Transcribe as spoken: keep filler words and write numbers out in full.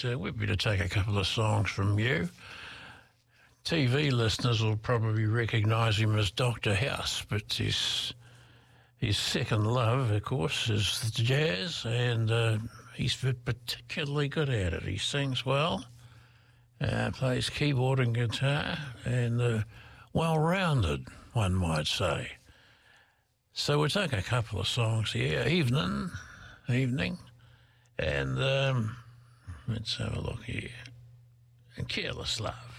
but uh, we're going to take a couple of songs from you. T V listeners will probably recognise him as Doctor House, but his, his second love, of course, is the jazz, and uh, he's particularly good at it. He sings well, uh, plays keyboard and guitar, and uh, well-rounded, one might say. So we'll take a couple of songs here. Evening, evening, and um, let's have a look here. And Careless Love.